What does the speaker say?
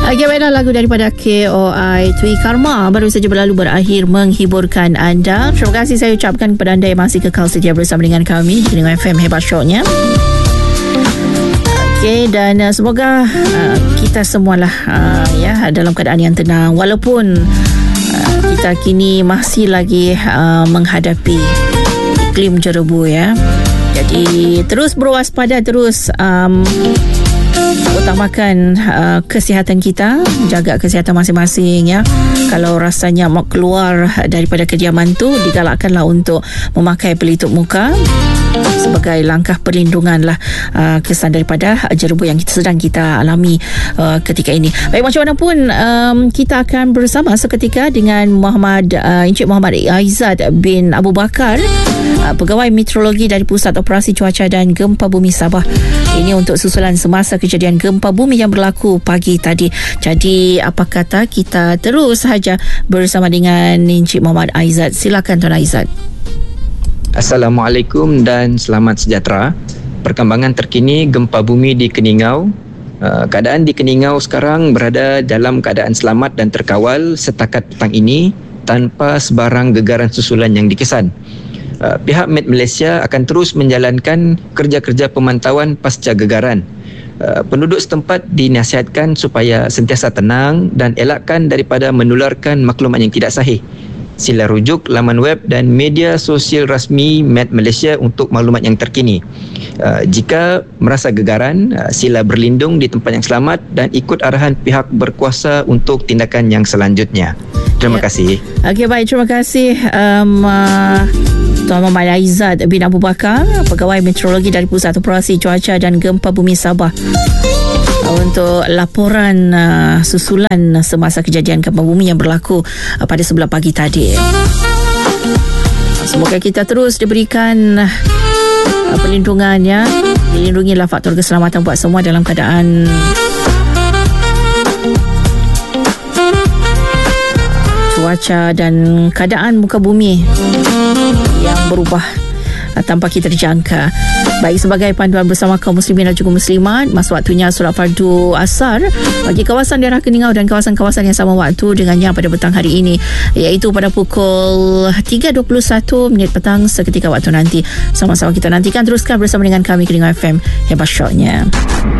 Okey, baiklah, lagu daripada KOI Twi Karma baru saja berlalu berakhir menghiburkan anda. Terima kasih saya ucapkan kepada anda yang masih kekal setia bersama dengan kami di Keringan FM Hebat Show-nya. Okey, dan semoga kita semualah dalam keadaan yang tenang walaupun kita kini masih lagi menghadapi iklim jerebu ya. Jadi terus berwaspada, terus utamakan kesihatan kita, jaga kesihatan masing-masing ya. Kalau rasanya mau keluar daripada kediaman tu, digalakkanlah untuk memakai pelitup muka sebagai langkah perlindungan lah kesan daripada jerebu yang sedang kita alami ketika ini. Baik, macam mana pun kita akan bersama seketika dengan Encik Muhammad Aizat bin Abu Bakar, Pegawai Meteorologi dari Pusat Operasi Cuaca dan Gempa Bumi Sabah. Ini untuk susulan semasa kejadian gempa bumi yang berlaku pagi tadi. Jadi apa kata kita terus sahaja bersama dengan Encik Muhammad Aizat. Silakan Tuan Aizat. Assalamualaikum dan selamat sejahtera. Perkembangan terkini gempa bumi di Keningau. Keadaan di Keningau sekarang berada dalam keadaan selamat dan terkawal setakat petang ini tanpa sebarang gegaran susulan yang dikesan. Pihak Met Malaysia akan terus menjalankan kerja-kerja pemantauan pasca gegaran. Penduduk setempat dinasihatkan supaya sentiasa tenang dan elakkan daripada menularkan maklumat yang tidak sahih. Sila rujuk laman web dan media sosial rasmi Met Malaysia untuk maklumat yang terkini. Jika merasa gegaran, sila berlindung di tempat yang selamat dan ikut arahan pihak berkuasa untuk tindakan yang selanjutnya. Terima kasih. Okey, baik, terima kasih Tuan Muhammad Aizat bin Abu Bakar, Pegawai Meteorologi dari Pusat Operasi Cuaca dan Gempa Bumi Sabah, untuk laporan susulan semasa kejadian gempa bumi yang berlaku pada 11 pagi tadi. Semoga kita terus diberikan perlindungannya, dilindungilah faktor keselamatan buat semua dalam keadaan cuaca dan keadaan muka bumi yang berubah tanpa kita dijangka. Baik, sebagai panduan bersama kaum muslimin dan juga muslimat, masa waktunya solat fardu asar bagi kawasan daerah Keningau dan kawasan-kawasan yang sama waktu dengannya pada petang hari ini, iaitu pada pukul 3.21 petang seketika waktu nanti. Sama-sama kita nantikan. Teruskan bersama dengan kami Keringan FM Hebat Show-nya.